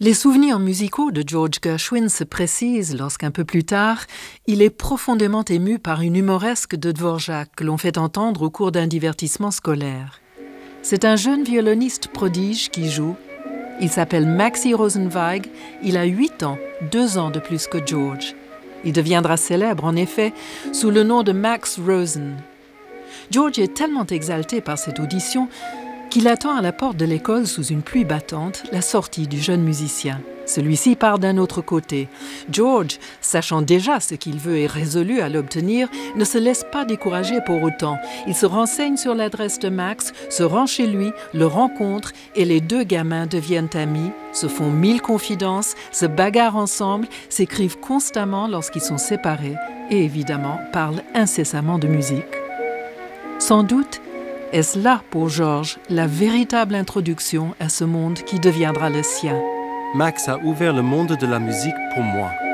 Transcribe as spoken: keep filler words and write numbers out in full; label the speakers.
Speaker 1: Les souvenirs musicaux de George Gershwin se précisent lorsqu'un peu plus tard, il est profondément ému par une humoresque de Dvorak que l'on fait entendre au cours d'un divertissement scolaire. C'est un jeune violoniste prodige qui joue. Il s'appelle Maxi Rosenweig, il a huit ans, deux ans de plus que George. Il deviendra célèbre, en effet, sous le nom de Max Rosen. George est tellement exalté par cette audition qu'il attend à la porte de l'école sous une pluie battante la sortie du jeune musicien. Celui-ci part d'un autre côté. George, sachant déjà ce qu'il veut et résolu à l'obtenir, ne se laisse pas décourager pour autant. Il se renseigne sur l'adresse de Max, se rend chez lui, le rencontre et les deux gamins deviennent amis, se font mille confidences, se bagarrent ensemble, s'écrivent constamment lorsqu'ils sont séparés et évidemment parlent incessamment de musique. Sans doute, est-ce là pour George la véritable introduction à ce monde qui deviendra le sien.
Speaker 2: Max a ouvert le monde de la musique pour moi.